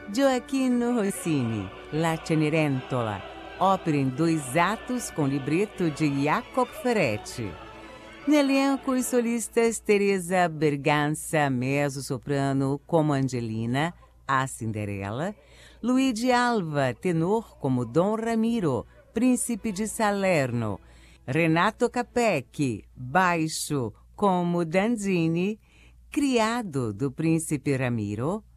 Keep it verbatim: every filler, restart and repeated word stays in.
Gioacchino Rossini, La Cenerentola, ópera em dois atos com libreto de Jacopo Ferretti. No elenco, os solistas Teresa Berganza, mezzo-soprano, como Angelina, a Cinderela, Luigi Alva, tenor, como Dom Ramiro, príncipe de Salerno, Renato Capecchi, baixo, como Dandini, criado do príncipe Ramiro,